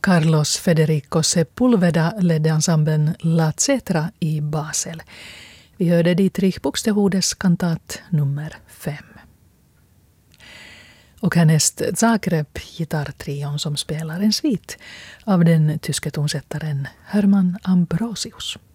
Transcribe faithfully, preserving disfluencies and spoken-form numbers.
Carlos Federico Sepulveda ledde ensemblen La Cetra i Basel. Vi hörde Dietrich Buxtehudes kantat nummer fem. Och härnäst Zagreb gitarrtrion som spelar en svit av den tyske tonsättaren Hermann Ambrosius.